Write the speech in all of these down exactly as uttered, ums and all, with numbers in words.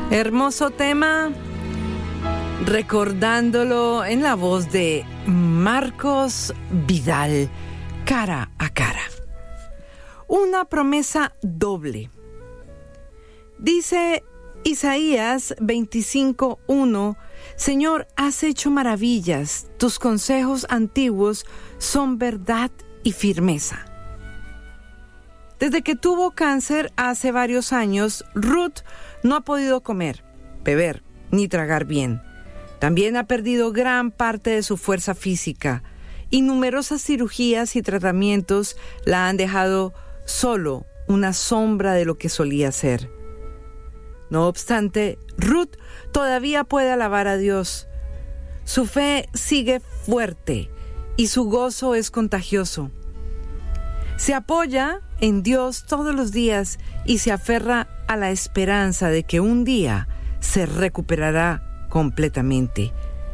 Hermoso tema, recordándolo en la voz de Marcos Vidal, Cara a Cara. Una promesa doble. Dice Isaías veinticinco uno, Señor, has hecho maravillas, tus consejos antiguos son verdad y firmeza. Desde que tuvo cáncer hace varios años, Ruth no ha podido comer, beber ni tragar bien. También ha perdido gran parte de su fuerza física y numerosas cirugías y tratamientos la han dejado solo una sombra de lo que solía ser. No obstante, Ruth todavía puede alabar a Dios. Su fe sigue fuerte y su gozo es contagioso. Se apoya en Dios todos los días y se aferra a la esperanza de que un día se recuperará completamente.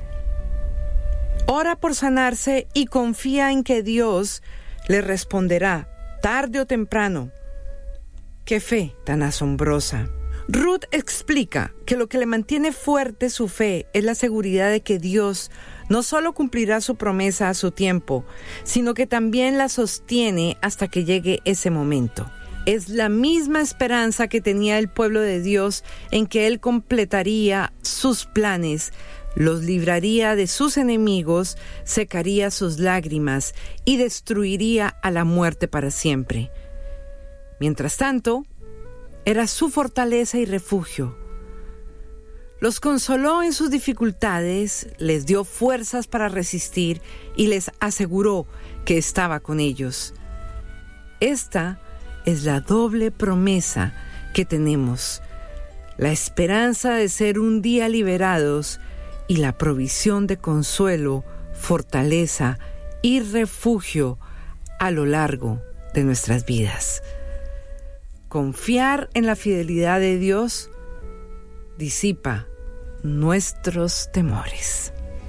Ora por sanarse y confía en que Dios le responderá, tarde o temprano. ¡Qué fe tan asombrosa! Ruth explica que lo que le mantiene fuerte su fe es la seguridad de que Dios no solo cumplirá su promesa a su tiempo, sino que también la sostiene hasta que llegue ese momento. Es la misma esperanza que tenía el pueblo de Dios en que Él completaría sus planes, los libraría de sus enemigos, secaría sus lágrimas y destruiría a la muerte para siempre. Mientras tanto, era su fortaleza y refugio. Los consoló en sus dificultades, les dio fuerzas para resistir y les aseguró que estaba con ellos. Esta es la doble promesa que tenemos, la esperanza de ser un día liberados y la provisión de consuelo, fortaleza y refugio a lo largo de nuestras vidas. Confiar en la fidelidad de Dios disipa nuestros temores.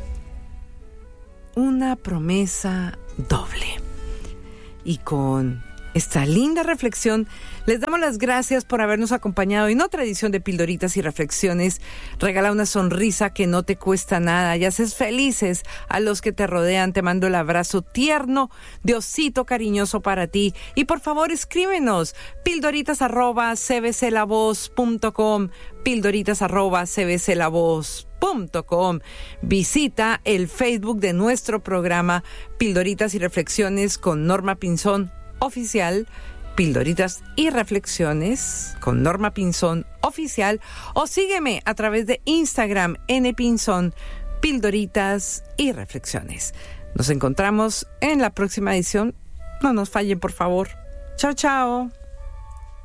Una promesa doble. Y con esta linda reflexión, les damos las gracias por habernos acompañado en otra edición de Pildoritas y Reflexiones. Regala una sonrisa que no te cuesta nada y haces felices a los que te rodean. Te mando el abrazo tierno de osito cariñoso para ti. Y por favor, escríbenos pildoritas arroba c b c la voz punto com, pildoritas arroba c b c la voz punto com. Visita el Facebook de nuestro programa Pildoritas y Reflexiones con Norma Pinzón Oficial, Pildoritas y Reflexiones con Norma Pinzón Oficial, o sígueme a través de Instagram, N Pinzón, Pildoritas y Reflexiones. Nos encontramos en la próxima edición. No nos fallen, por favor. Chao, chao.